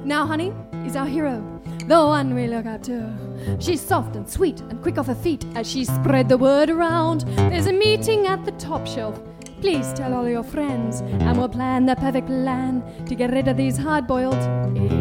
Now, honey, is our hero, the one we look up to. She's soft and sweet and quick off her feet as she spread the word around. There's a meeting at the top shelf. Please tell all your friends, and we'll plan the perfect plan to get rid of these hard-boiled eggs.